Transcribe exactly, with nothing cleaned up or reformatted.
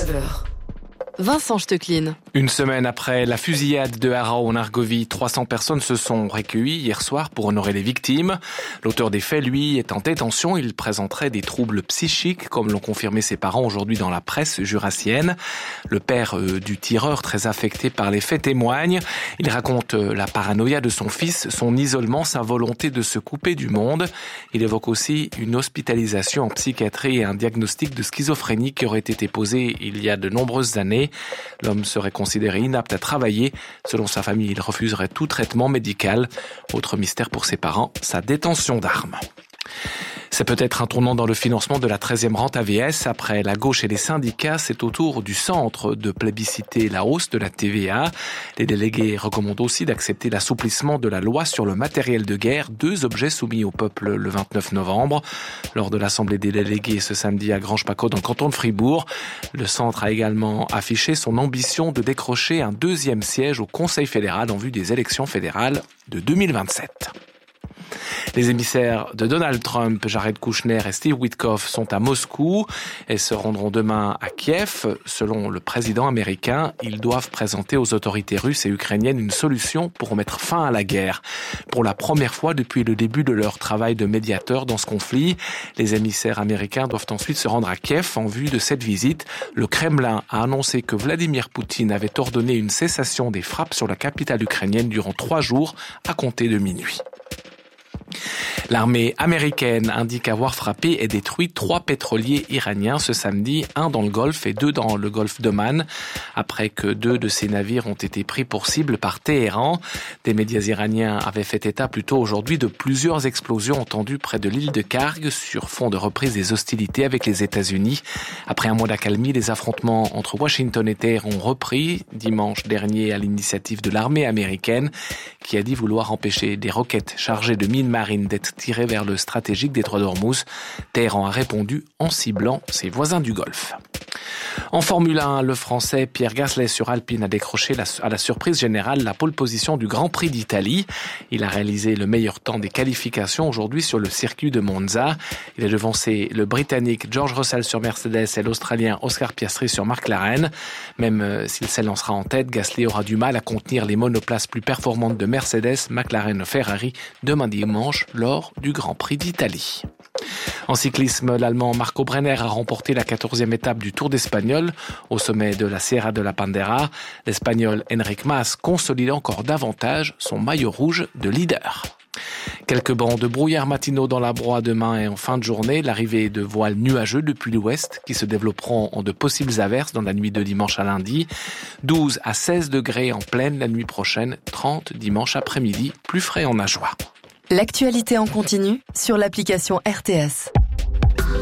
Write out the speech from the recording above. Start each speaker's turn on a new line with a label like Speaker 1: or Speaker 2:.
Speaker 1: saveur.
Speaker 2: Vincent Stecklin.
Speaker 3: Une semaine après la fusillade de Haro en Argovie, trois cents personnes se sont recueillies hier soir pour honorer les victimes. L'auteur des faits, lui, est en détention. Il présenterait des troubles psychiques, comme l'ont confirmé ses parents aujourd'hui dans la presse jurassienne. Le père euh, du tireur, très affecté par les faits, témoigne. Il raconte euh, la paranoïa de son fils, son isolement, sa volonté de se couper du monde. Il évoque aussi une hospitalisation en psychiatrie et un diagnostic de schizophrénie qui aurait été posé il y a de nombreuses années. L'homme serait considéré inapte à travailler. Selon sa famille, il refuserait tout traitement médical. Autre mystère pour ses parents, sa détention d'armes. C'est peut-être un tournant dans le financement de la treizième rente A V S. Après la gauche et les syndicats, c'est au tour du centre de plébisciter la hausse de la T V A. Les délégués recommandent aussi d'accepter l'assouplissement de la loi sur le matériel de guerre, deux objets soumis au peuple le vingt-neuf novembre. Lors de l'Assemblée des délégués ce samedi à Granges-Paccot dans le canton de Fribourg, le centre a également affiché son ambition de décrocher un deuxième siège au Conseil fédéral en vue des élections fédérales de deux mille vingt-sept. Les émissaires de Donald Trump, Jared Kushner et Steve Witkoff sont à Moscou et se rendront demain à Kiev. Selon le président américain, ils doivent présenter aux autorités russes et ukrainiennes une solution pour mettre fin à la guerre. Pour la première fois depuis le début de leur travail de médiateur dans ce conflit, les émissaires américains doivent ensuite se rendre à Kiev en vue de cette visite. Le Kremlin a annoncé que Vladimir Poutine avait ordonné une cessation des frappes sur la capitale ukrainienne durant trois jours à compter de minuit. L'armée américaine indique avoir frappé et détruit trois pétroliers iraniens ce samedi, un dans le Golfe et deux dans le Golfe d'Oman, après que deux de ces navires ont été pris pour cible par Téhéran. Des médias iraniens avaient fait état plus tôt aujourd'hui de plusieurs explosions entendues près de l'île de Kharg sur fond de reprise des hostilités avec les États-Unis. Après un mois d'accalmie, les affrontements entre Washington et Téhéran ont repris dimanche dernier à l'initiative de l'armée américaine qui a dit vouloir empêcher des roquettes chargées de mines marines d'être tiré vers le stratégique détroit d'Ormuz. Téhéran a répondu en ciblant ses voisins du Golfe. En Formule un, le Français Pierre Gasly sur Alpine a décroché la, à la surprise générale la pole position du Grand Prix d'Italie. Il a réalisé le meilleur temps des qualifications aujourd'hui sur le circuit de Monza. Il a devancé le Britannique George Russell sur Mercedes et l'Australien Oscar Piastri sur McLaren. Même euh, s'il s'élancera en tête, Gasly aura du mal à contenir les monoplaces plus performantes de Mercedes, McLaren et Ferrari demain dimanche lors du Grand Prix d'Italie. En cyclisme, l'Allemand Marco Brenner a remporté la quatorzième étape du Tour d'Espagnol au sommet de la Sierra de la Pandera. L'Espagnol Enric Mas consolide encore davantage son maillot rouge de leader. Quelques bancs de brouillard matinaux dans la broie demain et en fin de journée, l'arrivée de voiles nuageux depuis l'ouest qui se développeront en de possibles averses dans la nuit de dimanche à lundi. douze à seize degrés en pleine la nuit prochaine, trente dimanche après-midi, plus frais en Ajoie.
Speaker 2: L'actualité en continu sur l'application R T S.